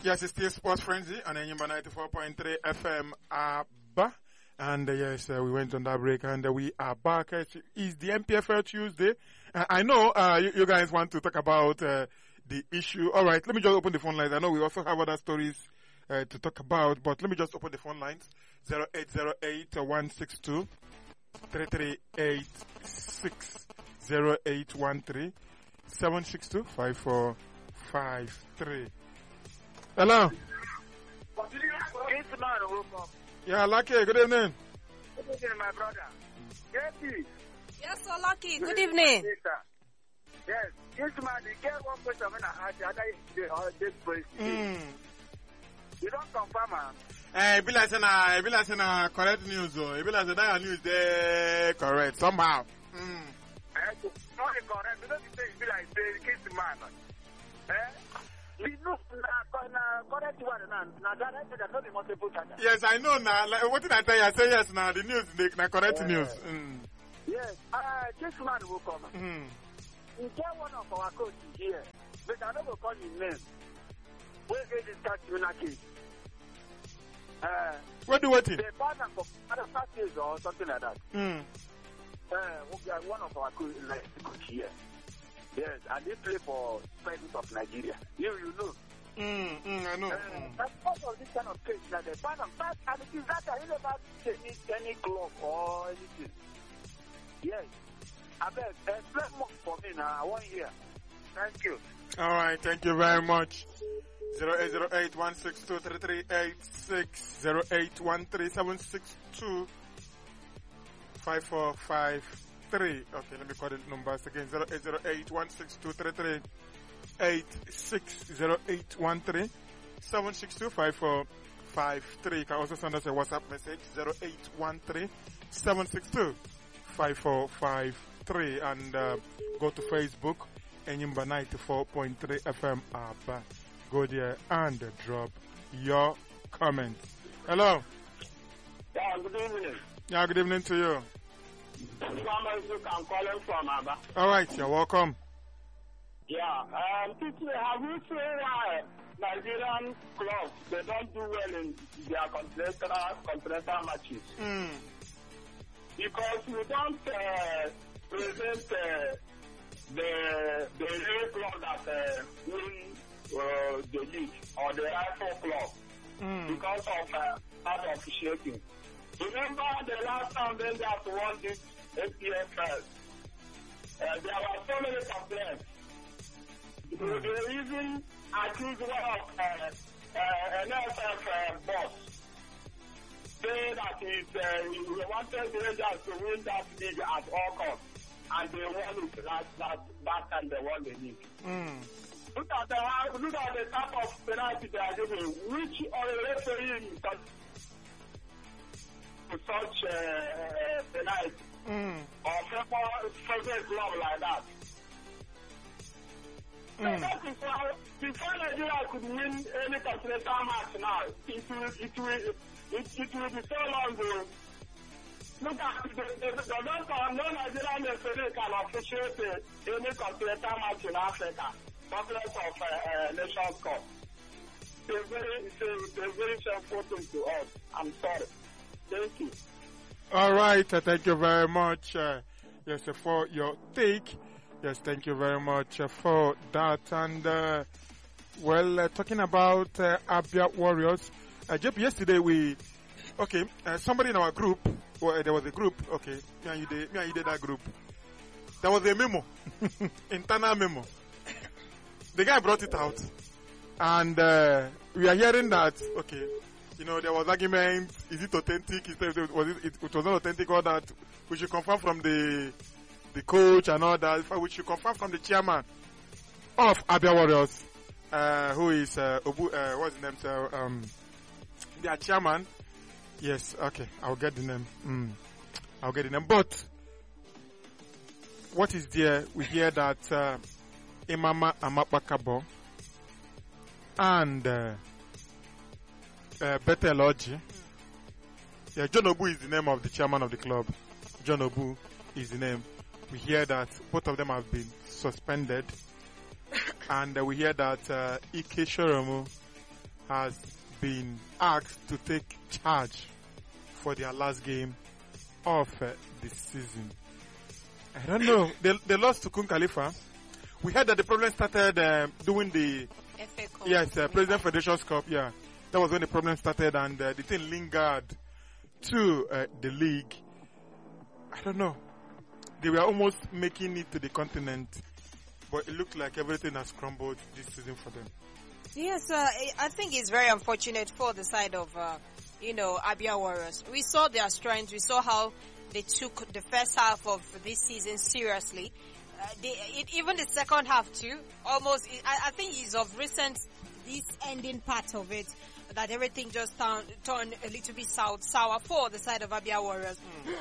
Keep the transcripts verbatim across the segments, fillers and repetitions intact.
Yes, it's still Sports Frenzy on Enyimba ninety-four point three F M Abba. And uh, yes, uh, we went on that break and uh, we are back. Uh, It's the M P F L Tuesday. Uh, I know uh, you, you guys want to talk about uh, the issue. All right, let me just open the phone lines. I know we also have other stories uh, to talk about, but let me just open the phone lines. zero eight zero eight, one six two, three three eight six, zero eight one three, seven six two, five four five three. Hello. Yeah, Lucky. Good evening. Good evening, my brother. Yes, please. Yes, so Lucky. Good evening. Yes, this man, you get one question when I ask the other day or this place. Mm. You don't confirm, man. Eh, be like saying, it be like saying correct news, though. It be like saying that news they correct somehow. Mm. Eh, not correct. Because you say it be like say kiss man. Eh? We know na na correct one na na that I said that not the multiple charger. Yes, I know now. Like, what did I tell you? I say yes now. The news, the na correct Yeah. news. Mm. Yes, uh, this man will come. Mm. He get one of our coaches here, but I don't go call his name. Where did he start criminal case? Uh, What do what? they banned him for other parties or something like that. Mm. Uh, we are one of our coach, like, coach here. Yes, and they play for President of Nigeria. You, you know. Mm, mm, I know. Uh, Mm. that's part of this kind of case that they ban him. But, and it is that I never any, any club or anything. Yes. I bet, explain more for me now. I want to hear. Thank you. All right, thank you very much. Zero eight zero eight one six two three three eight six, zero eight one three seven six two five four five three. Okay, let me call the numbers again. Zero eight zero eight one six two three three eight six, zero eight one three seven six two five four five three. You can also send us a WhatsApp message zero eight one three seven six two five four five three and uh, go to Facebook Enyimba ninety-four point three F M Abba. Go there and drop your comments. Hello. Yeah, good evening. Yeah, good evening to you. Somebody who can call him from Abba. All right, you're welcome. Yeah, um, people, have you seen uh, Nigerian clubs? They don't do well in their continental, continental matches. Mm. Because we don't uh, present uh, the the real club that uh, win uh, the league or the rival club Mm. because of uh, bad officiating. Remember the last time they just won this M P F L? Uh, there were so many complaints. Mm. They even accused one of uh, uh, N F F uh, boss, saying that it, uh, he wanted the Rangers to win that league at all costs, and they won it last, last, last time they won the league. Mm. Look at the look at the type of penalty they are giving, which on a referee to such uh, penalty Mm. or favorite favorite club like that. So Mm. that is why before Nigeria could win any continental match now, it will it will it, it will be so long ago. Look at the the the don't no Nigerian referee can officiate uh, any continental match in Africa, regardless of uh, uh, Nations Cup. It's a very it's a, it's a very shameful thing to us. I'm sorry. Thank you. All right, uh, thank you very much. Uh, yes, uh, for your take. Yes, thank you very much uh, for that. And uh, well, uh, talking about uh, Abia Warriors, uh, J P, yesterday we okay. Uh, somebody in our group, well, there was a group. Okay, me and you did, me and you did that group. There was a memo, internal memo. The guy brought it out, and uh, we are hearing that. Okay. You know, there was argument, is it authentic? Is it, was it, it, it was not authentic, all that. We should confirm from the the coach and all that. We should confirm from the chairman of Abia Warriors, uh, who is, uh, Obu, uh, what's his name? So, um, their chairman. Yes, okay, I'll get the name. Mm, I'll get the name. But, what is there? We hear that, uh, Imama Amapakabo and, uh, Uh, Bethel Oji. Yeah, John Obu is the name of the chairman of the club. John Obu is the name. We hear that both of them have been suspended. And uh, we hear that uh, Ike Shoromu has been asked to take charge for their last game of uh, the season. I don't know. They, they lost to Kun Khalifa. We heard that the problem started uh, doing the F A Cup. yes, uh, President Federation's Cup. Yeah, that was when the problem started, and uh, the thing lingered to uh, the league. I don't know. They were almost making it to the continent, but it looked like everything has crumbled this season for them. Yes, uh, I think it's very unfortunate for the side of, uh, you know, Abia Warriors. We saw their strength. We saw how they took the first half of this season seriously. Uh, they, it, even the second half too, almost, I, I think it's of recent, this ending part of it, that everything just turned, turned a little bit sour, sour for the side of Abia Warriors. Mm.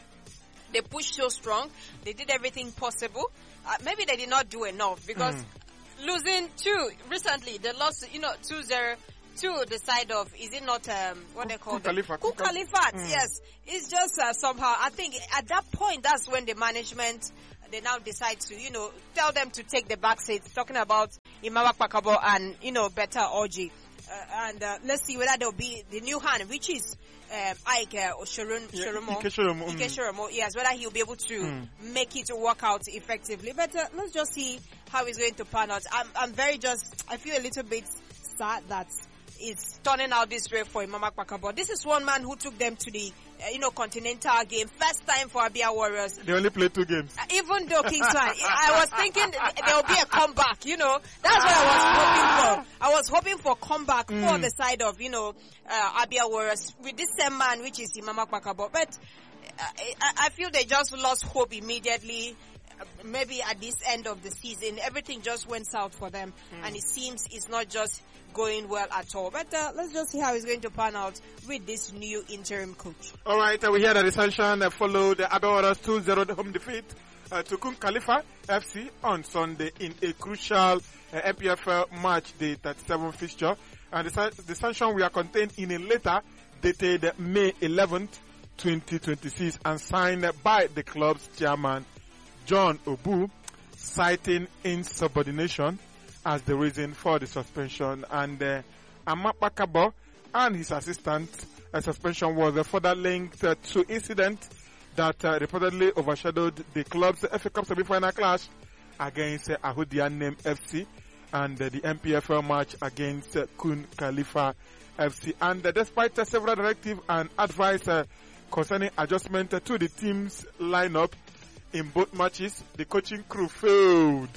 They pushed so strong. They did everything possible. Uh, maybe they did not do enough because mm. losing two recently, they lost, you know, two zero to the side of, is it not, um, what they call it? Khalifa. Kun Khalifat, mm. yes. It's just uh, somehow, I think at that point, that's when the management, they now decide to, you know, tell them to take the back seats, talking about Imawak Pakabo and, you know, Better Oji. Uh, and uh, let's see whether there'll be the new hand, which is um, Ike uh, Oshorun, Yeah, Shoromo. Ike Shoromo, Ike mm. Shoromo, yes, whether he'll be able to Mm. make it work out effectively. But uh, let's just see how it's going to pan out. I'm, I'm very just, I feel a little bit sad that it's turning out this way for Imawak Pakabo. This is one man who took them to the, uh, you know, continental game. First time for Abia Warriors. They only played two games. Uh, even though Kingston, I was thinking there will be a comeback, you know. That's what I was hoping for. I was hoping for comeback mm. for the side of, you know, uh, Abia Warriors with this same man, which is Imawak Pakabo. But uh, I, I feel they just lost hope immediately. Maybe at this end of the season, everything just went south for them, mm. and it seems it's not just going well at all. But uh, let's just see how it's going to pan out with this new interim coach. All right, uh, we hear that the Sunshine uh, followed the Abia Warriors two zero home defeat uh, to Kun Khalifa F C on Sunday in a crucial uh, M P F L match day thirty-seven fixture. And the, the Sunshine we are contained in a letter dated May eleventh, twenty twenty-six and signed by the club's chairman, John Obu, citing insubordination as the reason for the suspension. And uh, Imawak Pakabo and his assistant uh, suspension was uh, further linked uh, to incident that uh, reportedly overshadowed the club's F A Cup semi-final clash against uh, Ahoudia Name F C and uh, the M P F L match against uh, Kun Khalifa F C. And uh, despite uh, several directives and advice uh, concerning adjustment uh, to the team's lineup, in both matches, the coaching crew failed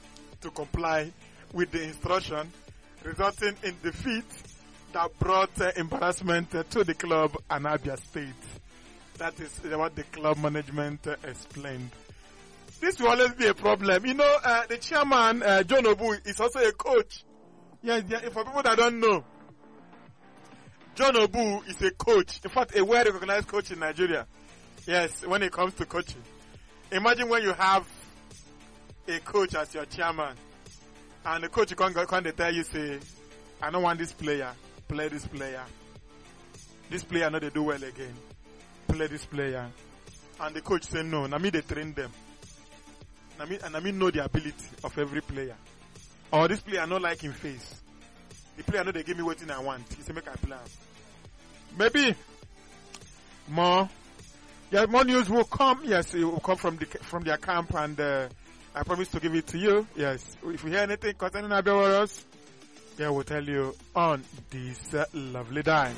to comply with the instruction, resulting in defeat that brought uh, embarrassment uh, to the club and Abia State. That is what the club management uh, explained. This will always be a problem. You know, uh, the chairman, uh, John Obu, is also a coach. Yes, yeah, for people that don't know, John Obu is a coach. In fact, a well-recognized coach in Nigeria. Yes, when it comes to coaching. Imagine when you have a coach as your chairman, and the coach can't, can't tell you, say, I don't want this player, play this player. This player know they do well again. Play this player. And the coach say, no, na me they train them. Na me, and I mean know the ability of every player. Or this player not like him face. The player know they give me what I want. He say, make I play. Maybe more. Yeah, more news will come. Yes, it will come from the from their camp, and uh, I promise to give it to you. Yes, if you hear anything concerning Abia Warriors, yeah, we'll tell you on this uh, lovely day.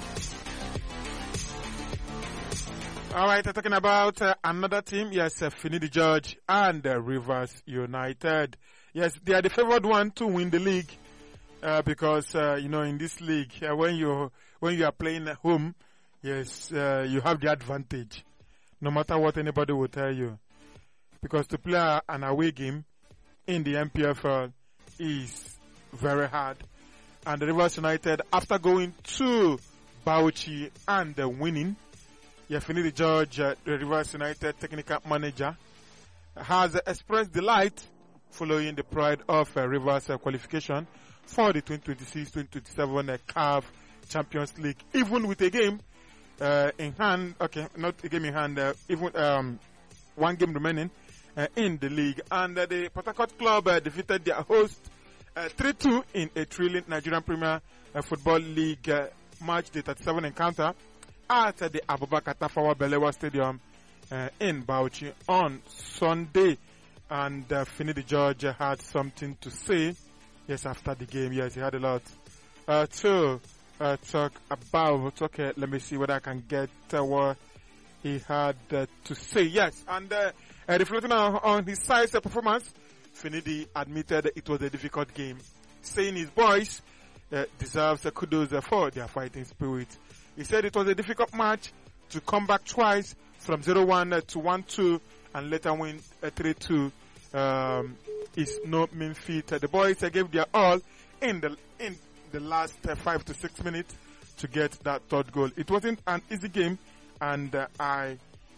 All right, I'm talking about uh, another team. Yes, uh, Finidi George and uh, Rivers United. Yes, they are the favored one to win the league uh, because uh, you know in this league uh, when you when you are playing at home, yes, uh, you have the advantage. No matter what anybody will tell you. Because to play an away game in the M P F L is very hard. And the Rivers United, after going to Bauchi and uh, winning, Finidi George, uh, the Rivers United technical manager, has uh, expressed delight following the pride of uh, Rivers uh, qualification for the twenty twenty-six twenty twenty-seven uh, C A F Champions League, even with a game Uh, in hand, okay, not a game in hand, uh, even um, one game remaining uh, in the league. And uh, the Port Harcourt club uh, defeated their host uh, three two in a thrilling Nigerian Premier uh, Football League uh, match, the thirty-seven encounter at uh, the Abubakar Tafawa Balewa Stadium uh, in Bauchi on Sunday. And uh, Finidi George had something to say, yes, after the game. Yes, he had a lot uh, to uh, talk about. Okay, let me see whether I can get uh, what he had uh, to say. Yes, and uh, uh, reflecting on, on his side's uh, performance, Finidi admitted it was a difficult game, saying his boys uh, deserves uh, kudos uh, for their fighting spirit. He said it was a difficult match to come back twice from zero one uh, to one two and later win uh, three two. Um, is no mean feat. Uh, the boys uh, gave their all in the in the last uh, five to six minutes to get that third goal. It wasn't an easy game, and uh, I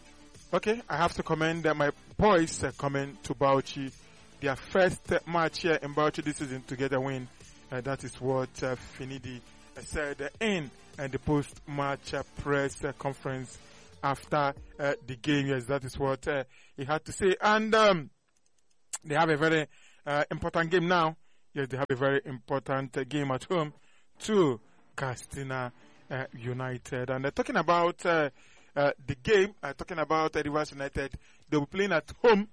okay I have to commend uh, my boys uh, coming to Bauchi, their first uh, match here in Bauchi this season to get a win. Uh, that is what uh, Finidi uh, said uh, in uh, the post-match uh, press uh, conference after uh, the game. Yes, that is what uh, he had to say. And um, they have a very uh, important game now. Yes, they have a very important uh, game at home to Castina uh, United. And uh, talking about uh, uh, the game, uh, talking about uh, Rivers United, they will be playing at home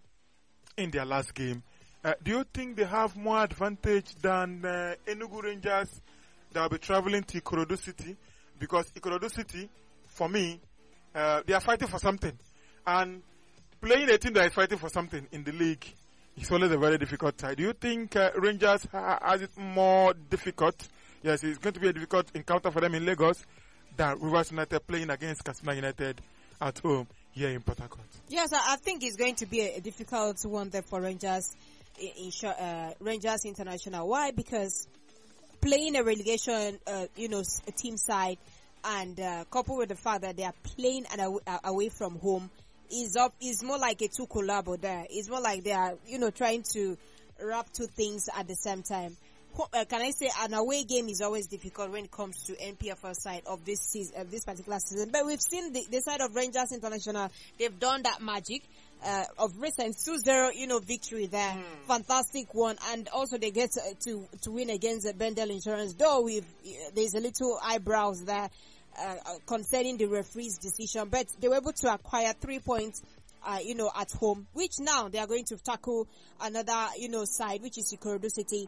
in their last game. Uh, do you think they have more advantage than uh, Enugu Rangers that will be traveling to Ikorodu City? Because Ikorodu City, for me, uh, they are fighting for something. And playing a team that is fighting for something in the league, it's always a very difficult time. Do you think uh, Rangers ha- has it more difficult? Yes, it's going to be a difficult encounter for them in Lagos than Rivers United playing against Katsina United at home here in Port Harcourt. Yes, I think it's going to be a, a difficult one there for Rangers, in, in uh, Rangers International. Why? Because playing a relegation, uh, you know, a team side, and uh, coupled with the fact that they are playing and away, away from home, is up is more like a two collabo there. It's more like they are, you know, trying to wrap two things at the same time. Uh, can I say an away game is always difficult when it comes to N P F L side of this season, of this particular season. But we've seen the, the side of Rangers International. They've done that magic uh, of recent two zero, you know, victory there. Mm. Fantastic one, and also they get to to, to win against the Bendel Insurance. Though we've there's a little eyebrows there. Uh, concerning the referee's decision, but they were able to acquire three points, uh, you know, at home, which now they are going to tackle another, you know, side, which is Ikorodu City,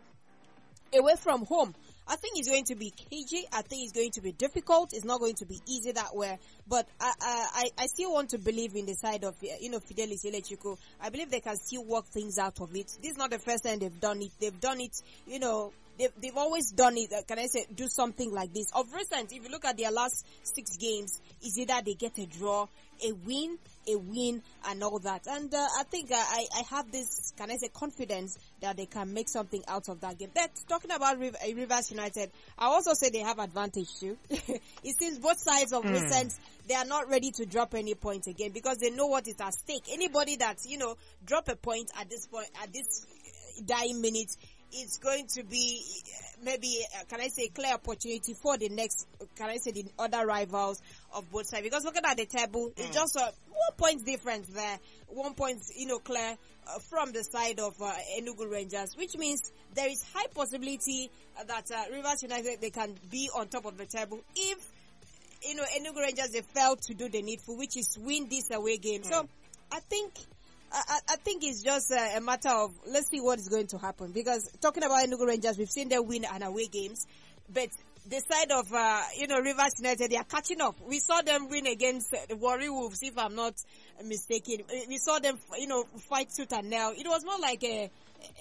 away from home. I think it's going to be cagey. I think it's going to be difficult. It's not going to be easy that way. But I, I, I still want to believe in the side of, you know, Fidelis Electrico. I believe they can still work things out of it. This is not the first time they've done it. They've done it, you know, They've, they've always done it, uh, can I say, do something like this. Of recent, if you look at their last six games, is either they get a draw, a win, a win, and all that. And uh, I think uh, I, I have this, can I say, confidence that they can make something out of that game. But talking about Riv- uh, Rivers United, I also say they have advantage too. It seems both sides of mm. recent, they are not ready to drop any points again because they know what is at stake. Anybody that, you know, drop a point at this point, at this dying minute, it's going to be maybe, uh, can I say, clear opportunity for the next, can I say, the other rivals of both sides. Because looking at the table, mm. it's just a one point difference there. One point, you know, clear uh, from the side of uh, Enugu Rangers, which means there is high possibility uh, that uh, Rivers United, they can be on top of the table if, you know, Enugu Rangers, they fail to do the needful, which is win this away game. Mm. So, I think I, I think it's just a, a matter of, let's see what is going to happen. Because talking about Enugu Rangers, we've seen them win and away games. But the side of, uh, you know, Rivers United, they are catching up. We saw them win against the Warri Wolves, if I'm not mistaken. We saw them, you know, fight tooth and nail. It was more like a,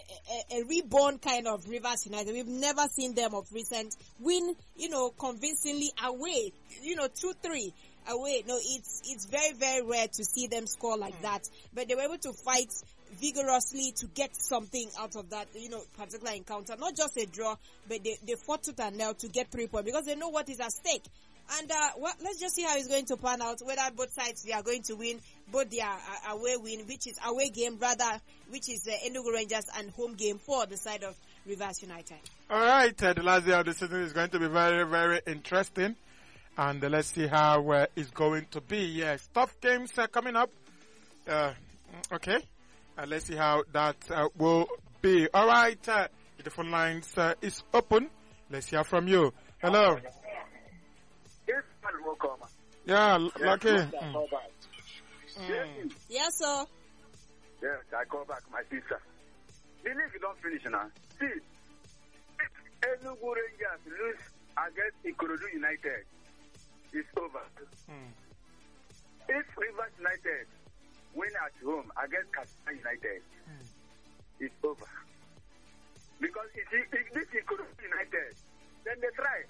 a, a reborn kind of Rivers United. We've never seen them of recent win, you know, convincingly away, you know, two three. Away. No, it's it's very, very rare to see them score like mm. that. But they were able to fight vigorously to get something out of that, you know, particular encounter. Not just a draw, but they, they fought tooth and nail to get three points because they know what is at stake. And uh, well, let's just see how it's going to pan out, whether both sides they are going to win, both their uh, away win, which is away game rather, which is uh, Enugu Rangers, and home game for the side of Rivers United. All right, uh, the last day of the season is going to be very, very interesting. And uh, let's see how uh, it's going to be. Yes, tough games uh, coming up. Uh, okay. Uh, let's see how that uh, will be. All right. Uh, The phone lines uh, is open. Let's hear from you. Hello. Yes, man, welcome. Yeah, L- Lucky. Mm. Mm. Yes, sir. Yes, I call back my sister. The league don't finish now. See, if Enugu Rangers lose against Ikorodu United, it's over. Mm. If Rivers United win at home against Katsina United, Mm. it's over. Because if, if this Ikorodu United, then they try.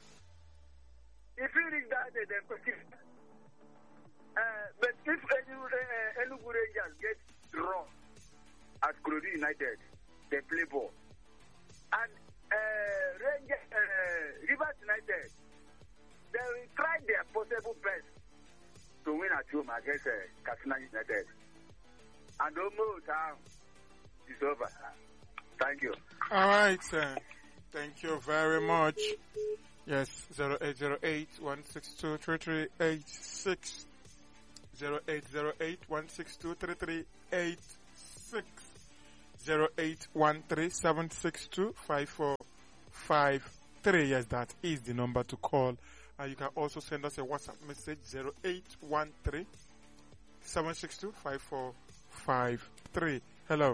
If we reach that, they then continue. Uh, but if Enugu, uh, Enugu Rangers get draw at Ikorodu United, they play ball. And uh, Rangers, uh, Rivers United, they will try their possible best to win at home against uh, Katsina United. And almost uh, it's over. Thank you. All right, sir. Thank you very much. Yes, zero eight zero eight, one six two, three three eight six. zero eight zero eight, one six two, three three eight six. zero eight one three, seven six two, five four five three. Yes, that is the number to call. Uh, you can also send us a WhatsApp message, zero eight one three, seven six two, five four five three. Hello.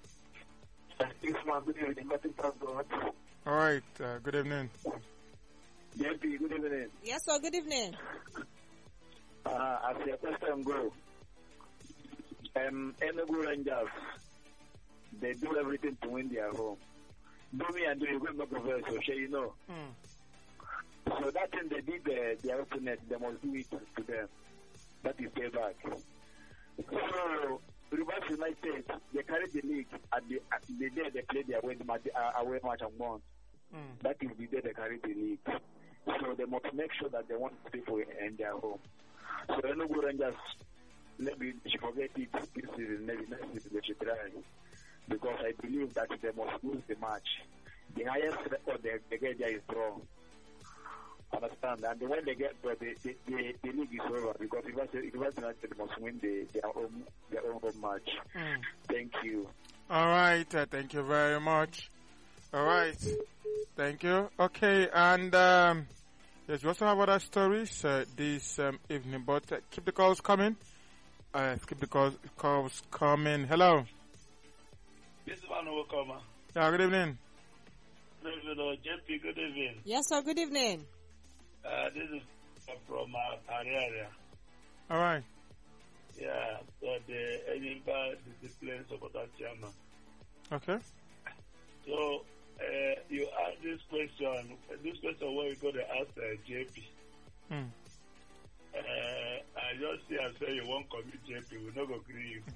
All right, uh, good evening. J P, good evening. Yes, sir. Good evening. Uh, as your question go, um, Enugu Rangers, they do everything to win their home. Do me and do you go back over, so sure you know. Mm. So that thing they did uh, their opponent, they must do it to them. That is payback. So Rivers United, they carry the league at the, at the day they play their away match, uh, away match and won. Mm. That is the day they carry the league. So they must make sure that they want to play for in their home. So Enugu Rangers, maybe they should forget it this season, maybe next season they should try. Because I believe that they must lose the match. The highest record they, they get there is draw. Understand? And when they get there, the, the, the, the league is over because Rivers United must win the, their, own, their own home match. Mm. Thank you. All right, uh, thank you very much. All right, thank you. Okay, and um, yes, we also have other stories uh, this um, evening, but uh, keep the calls coming. Uh, keep the calls, calls coming. Hello. This is one welcome. Yeah, good evening. Good evening, J P. Good evening. Yes, sir. Good evening. Uh, this is from uh, our area. All right. Yeah, so the Edinburgh discipline supporter chairman. Okay. So uh, you ask this question. This question where you go to ask uh, J P. Mm. Uh, I just see and say you won't commit J P. We not go agree you.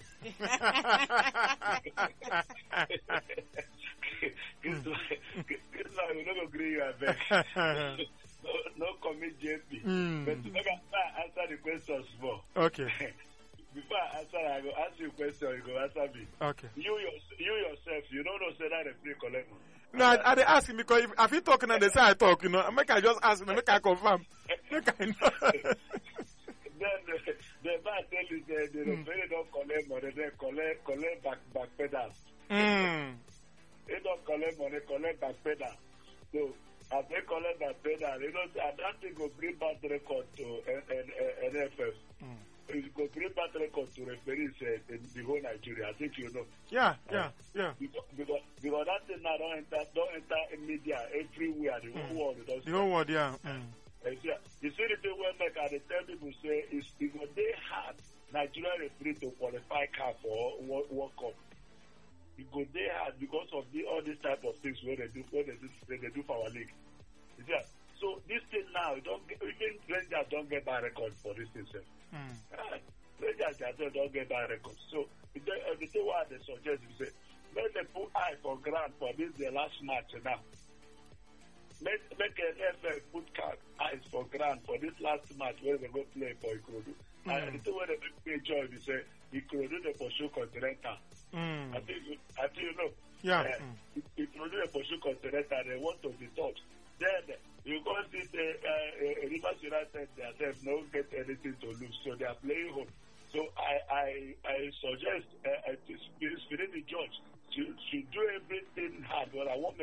This one we not go agree you. I beg. No, no commit J P. Mm. But look at I answer the questions more. Okay. Before I answer, I go ask you a question. You go answer me. Okay. You, your, you yourself, you don't know say that a free collect. No, I, I dey ask him because if, if he talking and they say I talk, you know, make I just ask him, make I confirm. Make I know. Then the, the man tell you say they mm. really don't collect money, they collect collect back back pedals. Mm. They don't collect money, collect back pedal. So as they collect back pedal, you know, and that thing go bring bad record to N F F. Mm. It go bring bad record to referees uh, in the whole Nigeria. I think you know. Yeah, yeah, yeah. Because, because, because that thing now don't enter, don't enter in media everywhere. The whole mm. world. The whole world, yeah. Mm. Yeah. You see the thing when like I tell people say it's because they had Nigeria referee to qualify car for World, World Cup. Because they had because of the, all these type of things where they do where they do where they do for our league. Yeah. So this thing now don't get, even Rangers don't get that record for this thing. Mm. Uh, Rangers don't get that record. So the, uh, the thing what they suggest is say let them put eye for ground for this the last match now. Make make an F F put card eyes for ground for this last match where they go play for Ikorodu. Mm. And the thing where they make me joy is say Ikorodu they pursue Continental. Mm. I think I think you know. Yeah. Uh, mm. Ikorodu they pursue Continental. They want to be top. Then you go see the uh, Rivers United themselves don't get anything to lose, so they are playing home. So I I I suggest uh, uh, Spirit the Judge should should do everything hard. Well, I want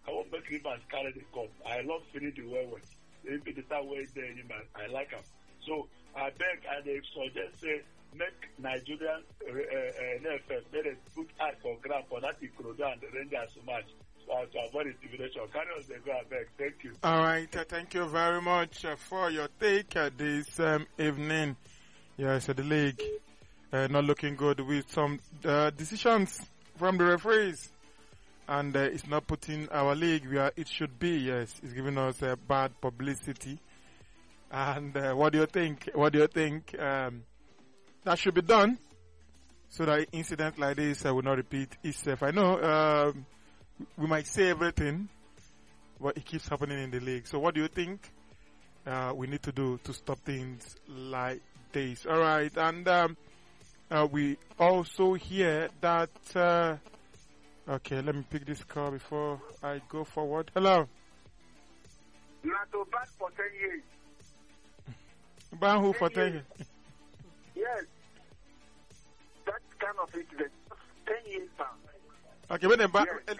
I won't make Rivers carry the cup. I love Finidi well well. Even the time where there, I like him. So I beg and they suggest say make Nigerian uh, uh, N F F let us put eye for ground for that Ikorodu and the Rangers match. So to avoid intimidation. Carry on the go, I beg. Thank you. All right, uh, thank you very much uh, for your take uh, this um, evening. Yes, uh, the league uh, not looking good with some uh, decisions from the referees. And uh, it's not putting our league where it should be. Yes, it's giving us uh, bad publicity. And uh, what do you think? What do you think um, that should be done so that incident like this uh, will not repeat itself? I know um, we might say everything, but it keeps happening in the league. So what do you think uh, we need to do to stop things like this? All right, and um, uh, we also hear that. Uh, Okay, let me pick this call before I go forward. Hello. Not to ban for ten years. Ban who for ten years? Yes. That kind of incident. ten years ban. Okay, when they ban, Yes.